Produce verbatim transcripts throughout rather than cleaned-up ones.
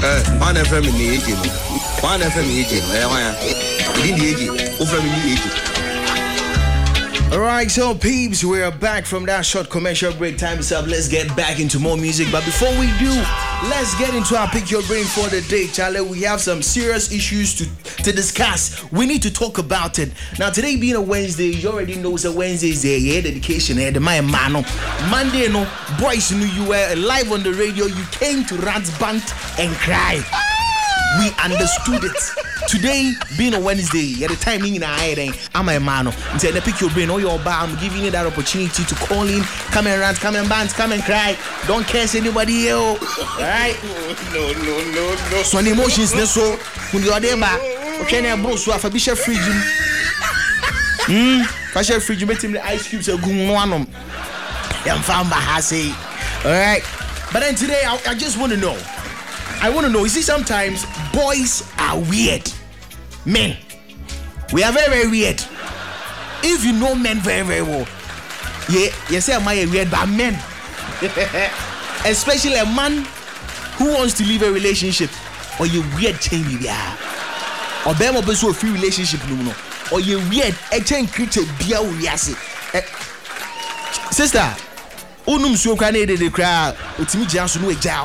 Eh, one F M in the eighteen. One F M in the eighteen. Eh, why? In the eighteen. Over in the eighteen. Alright, so peeps, we are back from that short commercial break. Time is up. Let's get back into more music. But before we do, let's get into our Pick Your Brain for the day, Charlie. We have some serious issues to, to discuss. We need to talk about it. Now, today being a Wednesday, you already know it's a Wednesday is a yeah, dedication. Eh, the my man. Monday, no, boys, you, you were live on the radio. You came to rant, bant, and cry. We understood it. Today, being a Wednesday, at the timing in our head, I'm a man. Instead of Pick Your Brain, all your bar, I'm giving you that opportunity to call in, come and rant, come and bant, come and cry. Don't curse anybody else. Alright? No, no, no, no. So, the emotions, so, when you're there, okay, now, bro, so if I be chef fridge, hmm, if I chef fridge, you make him the ice cubes, a good one. I'm found by Hase. Alright? But then today, I, I just want to know. I want to know, you see, sometimes boys are weird. Men, we are very, very weird. If you know men very, very well, yeah, you say, am I weird, but men, especially a man who wants to leave a relationship, or you weird chain, yeah, or be able to a free relationship, no, or you weird, a chain creature, be a weird, sister, unum so can the crowd, Utimi Johnson, no jail.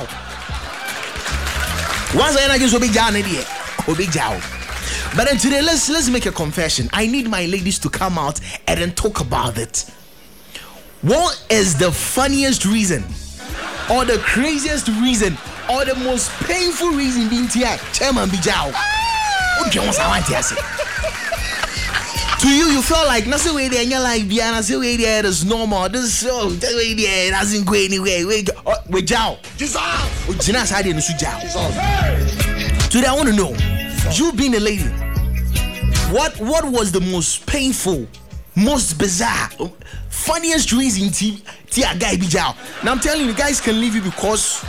Once I get so big down idea, or big job. But then today, let's let's make a confession. I need my ladies to come out and then talk about it. What is the funniest reason, or the craziest reason, or the most painful reason being here? Chairman Bijao. Okay, once I want to say. To you, you feel like nothing way there, and you're like, Biana, say way there is normal. This is so, that way there, it doesn't go anywhere. Wait, wait, Jao. Jesus. Jinas had in Sujao. Today, I want to know, you being a lady, what what was the most painful, most bizarre, funniest reason to a guy be Jao? Now, I'm telling you, guys can leave you because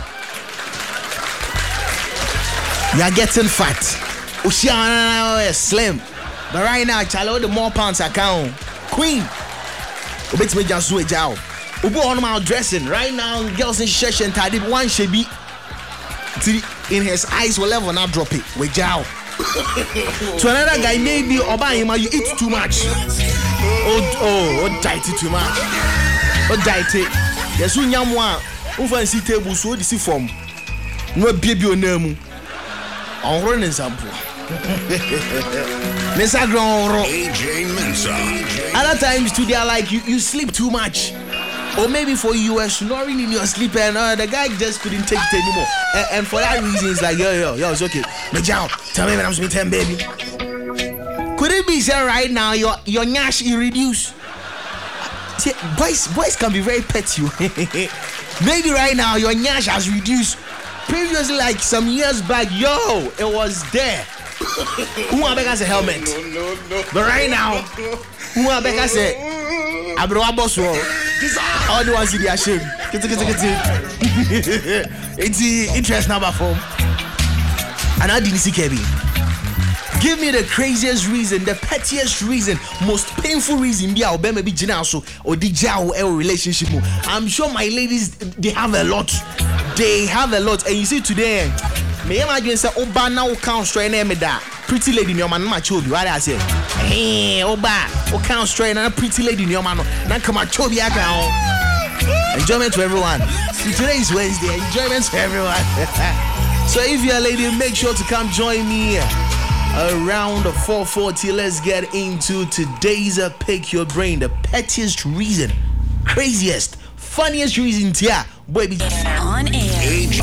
you are getting fat. Oceana slim. But right now, Charlie, the more pounds I count. Queen. Obey me just do a job. Ubu on my dressing. Right now, girls in church and tidy one should be in his eyes will level not drop it. We jow. To another guy, maybe Obama, you eat too much. Oh, oh, oh, diet too much. Oh, diet. Yes, we yam one. Over see table, so this is from no baby on them. On running sample. Mensa Grand A J Mensa. Other times too, they are like you, you sleep too much. Or maybe for you were snoring in your sleep and uh, the guy just couldn't take it anymore. And, and for that reason, it's like, yo, yo, yo, it's okay. Majao, tell me when I'm speaking, baby. Could it be said right now your your nyash is reduced? See, boys, boys can be very petty. Maybe right now your nyash has reduced. Previously, like some years back, yo, it was there. Who are has a helmet? No, no, no. But right now, who are has a Abroa boss? All the ones in the shame. It's the interest number form. And I didn't see Kevin. Give me the craziest reason, the pettiest reason, most painful reason. Be our baby Jinaso or the Jao relationship. I'm sure my ladies, they have a lot. They have a lot. And you see today, me imagine say Oba now count straight name that pretty lady in your man my chobi. What I say? Hey, Oba, o count straight and a pretty lady in your man. Now come on, chobi account. Enjoyment to everyone. See, today is Wednesday. Enjoyment to everyone. So if you're a lady, make sure to come join me around four forty. Let's get into today's uh, Pick Your Brain. The pettiest reason, craziest, funniest reason, yeah, baby. On air.